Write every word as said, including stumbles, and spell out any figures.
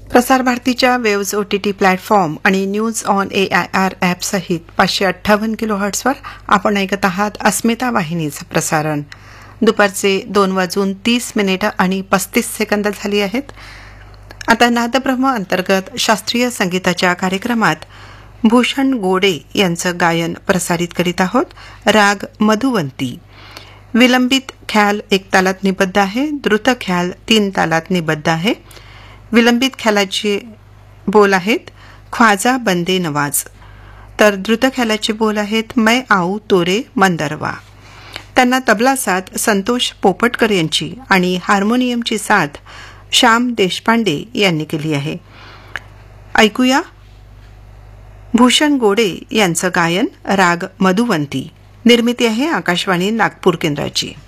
प्रसार भारतीच्या waves OTT platform आणि news on A I R app सहित पाचशे अठ्ठावन्न किलो हर्ट्सवर आपण ऐकत आहात अस्मिता वाहिनीचं प्रसारण. दुपारचे दोन वाजून तीस मिनिटं आणि पस्तीस सेकंद झाली आहेत. आता नादब्रह्म अंतर्गत शास्त्रीय संगीताच्या कार्यक्रमात भूषण गोडे यांचं गायन प्रसारित करीत आहोत. राग मधुवंती. विलंबित ख्याल एक तालात निबद्ध आहे, द्रुत ख्याल तीन तालात निबद्ध आहे. विलंबित ख्यालाचे बोल आहेत ख्वाजा बंदे नवाज, तर द्रुत ख्यालाचे बोल आहेत मै आऊ तोरे मंदरवा. त्यांना तबला साथ संतोष पोपटकर यांची आणि हार्मोनियमची साथ श्याम देशपांडे यांनी केली आहे. ऐकूया भूषण गोडे यांचं गायन राग मधुवंती. निर्मिती आहे आकाशवाणी नागपूर केंद्राची.